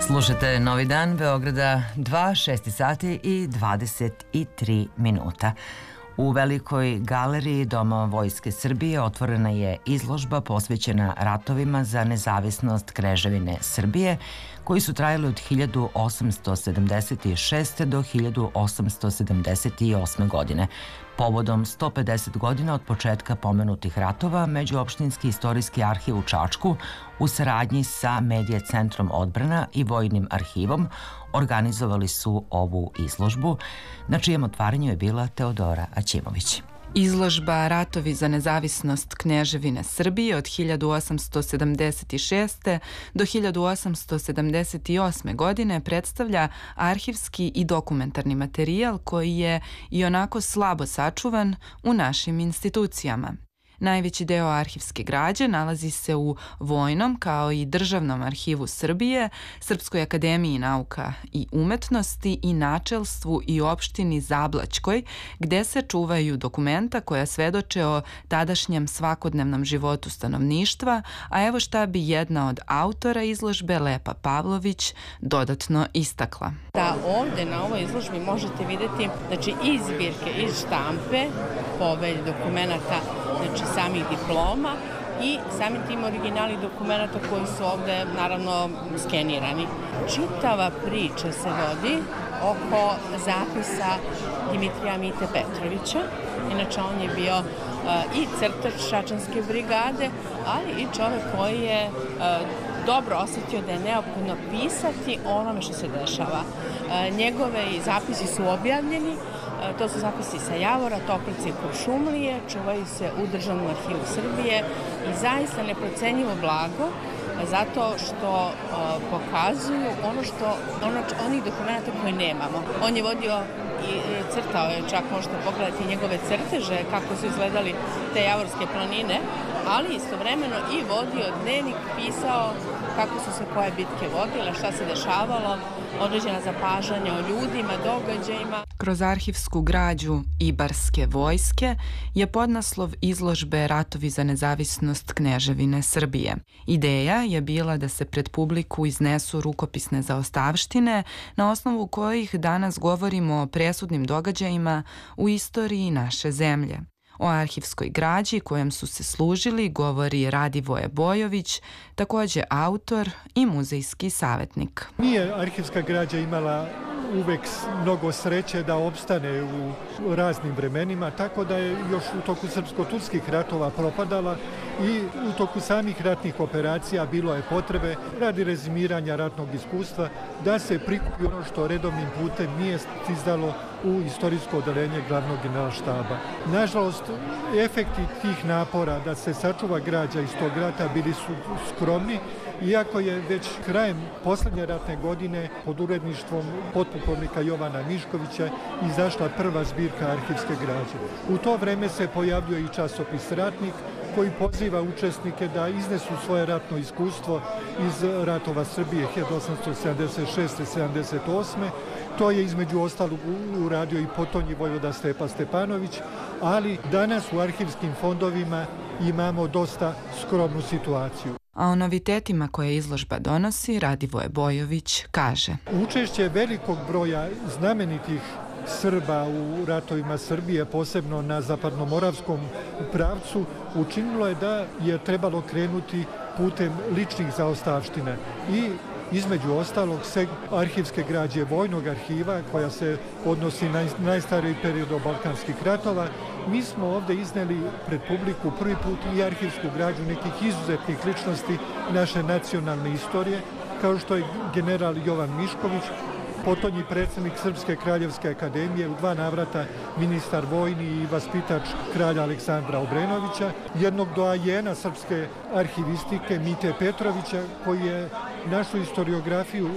Slušate Novi dan Beograda 2, 6 sati i 23 minuta. U Velikoj galeriji Doma Vojske Srbije otvorena je izložba posvećena ratovima za nezavisnost Kneževine Srbije, koji su trajali od 1876. do 1878. godine. Povodom 150 godina od početka pomenutih ratova, Međuopštinski istorijski arhiv u Čačku u saradnji sa Medija centrom odbrana i Vojnim arhivom organizovali su ovu izložbu, na čijem otvaranju je bila Teodora Aćimović. Izložba Ratovi za nezavisnost Kneževine Srbije od 1876. do 1878. godine predstavlja arhivski i dokumentarni materijal koji je i onako slabo sačuvan u našim institucijama. Najveći deo arhivske građe nalazi se u Vojnom kao i Državnom arhivu Srbije, Srpskoj akademiji nauka i umetnosti i načelstvu i opštini Zablaćkoj, gde se čuvaju dokumenta koja svedoče o tadašnjem svakodnevnom životu stanovništva, a evo šta bi jedna od autora izložbe, Lepa Pavlović, dodatno istakla. Da ovde na ovoj izložbi možete vidjeti iz zbirke, iz štampe, povelj dokumenta, samih diploma i samim tim originalnih dokumenta koji su ovde naravno skenirani. Čitava priča se vodi oko zapisa Dimitrija Mite Petrovića. Inače on je bio i crtač Čačanske brigade, ali i čovek koji je dobro osjetio da je neophodno pisati o onome što se dešava. Njegove zapisi su objavljeni. To su zapisi sa Javora, Toplice i Kuršumlije, čuvaju se u Državnom arhivu Srbije i zaista neprocenjivo blago zato što pokazuju onih dokumenta koje nemamo. On je vodio i crtao je, čak možete pogledati njegove crteže, kako su izgledali te Javorske planine, ali istovremeno i vodio dnevnik, pisao kako su se koje bitke vodile, šta se dešavalo, određena zapažanja o ljudima, događajima. Kroz arhivsku građu Ibarske vojske je podnaslov izložbe Ratovi za nezavisnost Kneževine Srbije. Ideja je bila da se pred publiku iznesu rukopisne zaostavštine na osnovu kojih danas govorimo o presudnim događajima u istoriji naše zemlje. O arhivskoj građi kojom su se služili govori Radivoje Bojović, takođe autor i muzejski savjetnik. Nije arhivska građa imala uvek mnogo sreće da opstane u raznim vremenima, tako da je još u toku srpsko-turskih ratova propadala i u toku samih ratnih operacija bilo je potrebe radi rezimiranja ratnog iskustva da se prikupi ono što redovnim putem nije stizalo u istorijsko odeljenje glavnog generalštaba. Nažalost, efekti tih napora da se sačuva građa iz tog rata bili su skromni, iako je već krajem poslednje ratne godine pod uredništvom potpukovnika Jovana Miškovića izašla prva zbirka arhivske građe. U to vreme se pojavljuje i časopis Ratnik, koji poziva učesnike da iznesu svoje ratno iskustvo iz ratova Srbije 1876-78. To je između ostalog uradio i potonji vojvoda Stepa Stepanović, ali danas u arhivskim fondovima imamo dosta skromnu situaciju. A o novitetima koje izložba donosi, Radivoje Bojović kaže: Učešće velikog broja znamenitih Srba u ratovima Srbije, posebno na zapadnomoravskom pravcu, učinilo je da je trebalo krenuti putem ličnih zaostavština i između ostalog arhivske građe Vojnog arhiva, koja se odnosi na najstariji period balkanskih ratova. Mi smo ovde izneli pred publiku prvi put i arhivsku građu nekih izuzetnih ličnosti naše nacionalne istorije, kao što je general Jovan Mišković, potonji predsjednik Srpske kraljevske akademije, u 2 navrata ministar vojni i vaspitač kralja Aleksandra Obrenovića, jednog doajena srpske arhivistike Mite Petrovića, koji je našu historiografiju